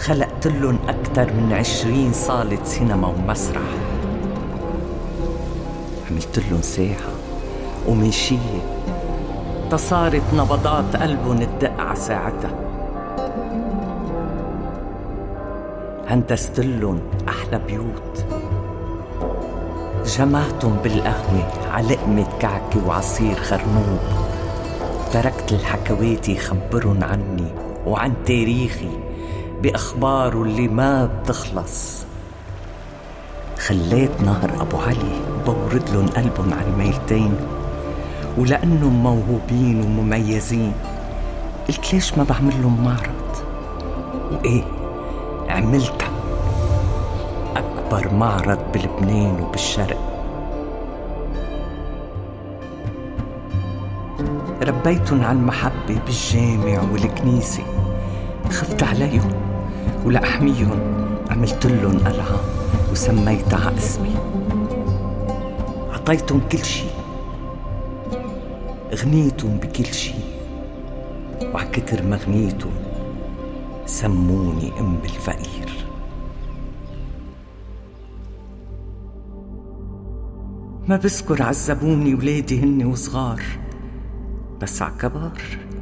خلقت لهم أكتر من 20 صالة سينما ومسرح، عملت لهم ساحة ومنشية تصارت نبضات قلبهم تدق على ساعتها، هندست لهم أحلى بيوت، جمعتهم بالقهوة على لقمة كعكة وعصير خرنوب، تركت الحكوات يخبرن عني وعن تاريخي بأخباره اللي ما بتخلص، خليت نهر أبو علي بورد لهم قلبهم على الميلتين، ولأنهم موهوبين ومميزين قلت ليش ما بعمل لهم معرض؟ وإيه عملتها، أكبر معرض بلبنان وبالشرق. ربيتن على المحبة بالجامع والكنيسة، خفت عليهم ولأحميهم عملت لهم قلعة وسميتها على اسمي، عطيتهم كل شي، غنيتهم بكل شي، وعكتر ما غنيتهم سموني أم الفقير. ما بذكر عذبوني ولادي هن وصغار، بس عكبار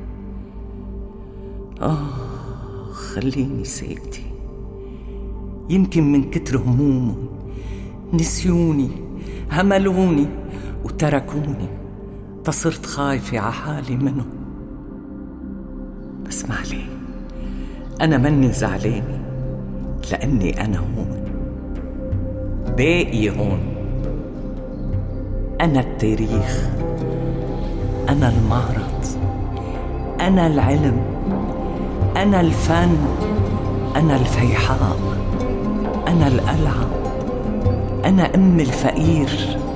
خليني ساكتة، يمكن من كتر همومهم نسيوني هملوني وتركوني، تصرت خايفة على حالي منهم. بس ما عليه، أنا مني زعلانة لأني أنا هون، باقي هون، أنا التاريخ، أنا المعرض، أنا العلم، أنا الفن، أنا الفيحاء، أنا القلعة، أنا أم الفقير.